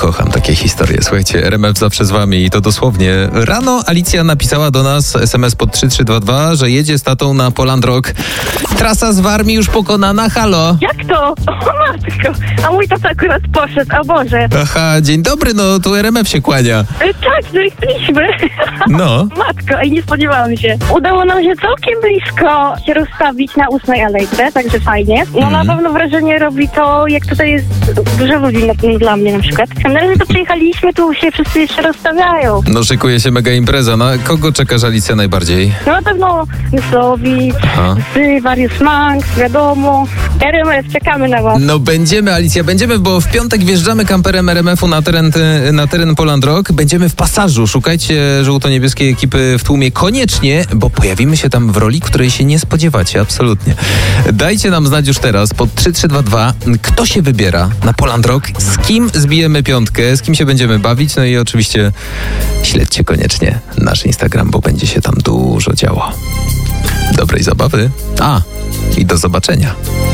Kocham takie historie. Słuchajcie, RMF zawsze z wami i to dosłownie. Rano Alicja napisała do nas SMS pod 3322, że jedzie z tatą na Poland Rock. Trasa z Warmii już pokonana, halo. Jak to? O matko, a mój tata akurat poszedł, o Boże. Aha, dzień dobry, no tu RMF się kłania. Tak, byliśmy. No. Matko, ej, nie spodziewałam się. Udało nam się całkiem blisko się rozstawić na 8 alejce, także fajnie. No na pewno wrażenie robi to, jak tutaj jest dużo ludzi dla mnie na przykład. Na razie to przyjechaliśmy, tu się wszyscy jeszcze rozstawiają. No szykuje się mega impreza. Na kogo czekasz, Alicja, najbardziej? No na pewno Mysłowicz, Warius Manx, wiadomo. RMF, czekamy na was. No będziemy, Alicja, będziemy, bo w piątek wjeżdżamy kamperem RMF-u na teren Poland Rock. Będziemy w Pasażu. Szukajcie żółto-niebieskiej ekipy w tłumie koniecznie, bo pojawimy się tam w roli, której się nie spodziewacie, absolutnie. Dajcie nam znać już teraz pod 3322, kto się wybiera na Poland Rock, z kim zbijemy piątkę, z kim się będziemy bawić, no i oczywiście śledźcie koniecznie nasz Instagram, bo będzie się tam dużo działo. Dobrej zabawy. I do zobaczenia.